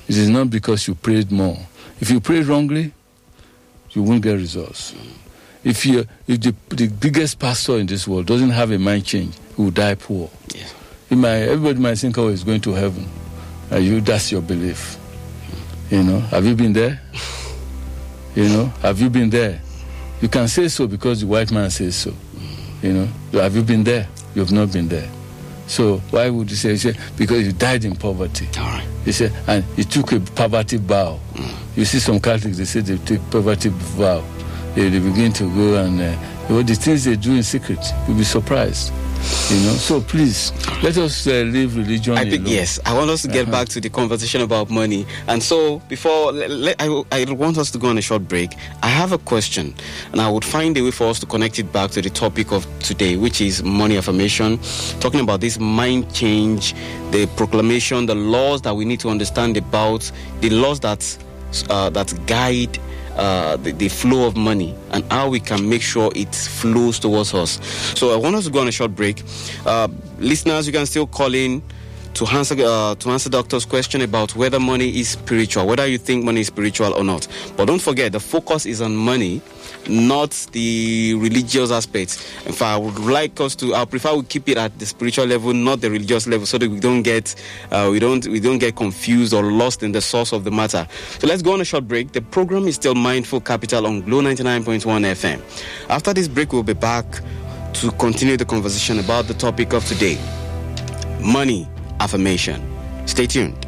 It is not because you prayed more. If you pray wrongly, you won't get results. If the biggest pastor in this world doesn't have a mind change, he will die poor. Yeah. Everybody might think, oh, he's going to heaven. That's your belief. Have you been there? Have you been there? You can say so because the white man says so. Have you been there? You have not been there. So why would you say? He said, because you died in poverty. All right. He said, and he took a poverty vow. You see some Catholics, they say they take poverty vow. They begin to go and the things they do in secret, you'll be surprised. So please, let us leave religion alone. I think, yes, I want us to get back to the conversation about money. And so before, I want us to go on a short break. I have a question, and I would find a way for us to connect it back to the topic of today, which is money affirmation, talking about this mind change, the proclamation, the laws that we need to understand about, the laws that guide the flow of money and how we can make sure it flows towards us. So I want us to go on a short break. Listeners, you can still call in to answer Doctor's question about whether money is spiritual, whether you think money is spiritual or not. But don't forget, the focus is on money, not the religious aspects. In fact, I prefer we keep it at the spiritual level, not the religious level, so that we don't get confused or lost in the source of the matter. So let's go on a short break. The program is still Mindful Capital on Glow 99.1 FM. After this break, we'll be back to continue the conversation about the topic of today, money affirmation. Stay tuned.